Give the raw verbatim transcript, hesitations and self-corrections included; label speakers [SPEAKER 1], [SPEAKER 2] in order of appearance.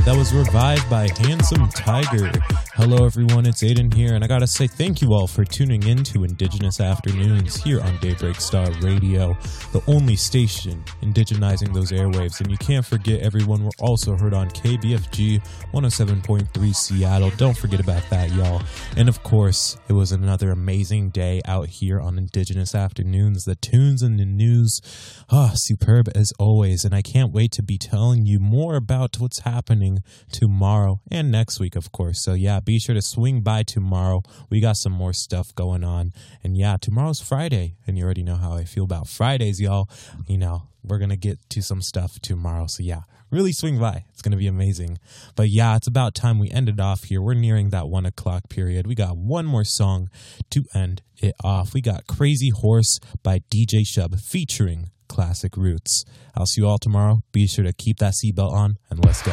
[SPEAKER 1] that was Revived by Handsome Tiger. Hello everyone, it's Aiden here, and I gotta say thank you all for tuning in to Indigenous Afternoons here on Daybreak Star Radio, the only station indigenizing those airwaves. And you can't forget, everyone, we're also heard on K B F G one oh seven point three Seattle. Don't forget about that, y'all. And of course, it was another amazing day out here on Indigenous Afternoons. The tunes and the news, ah, superb as always. And I can't wait to be telling you more about what's happening tomorrow and next week, of course. So yeah, be sure to swing by tomorrow. We got some more stuff going on. And yeah, tomorrow's Friday, and you already know how I feel about Fridays, y'all. You know, we're going to get to some stuff tomorrow. So yeah, really swing by. It's going to be amazing. But yeah, it's about time we ended off here. We're nearing that one o'clock period. We got one more song to end it off. We got Crazy Horse by D J Shub featuring Classic Roots. I'll see you all tomorrow. Be sure to keep that seatbelt on, and let's go.